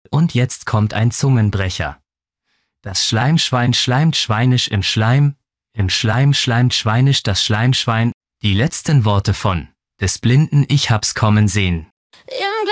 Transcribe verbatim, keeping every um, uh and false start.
Und jetzt kommt ein Zungenbrecher. Das Schleimschwein schleimt schweinisch im Schleim, im Schleim schleimt schweinisch das Schleimschwein. Die letzten Worte von des Blinden Ich hab's kommen sehen.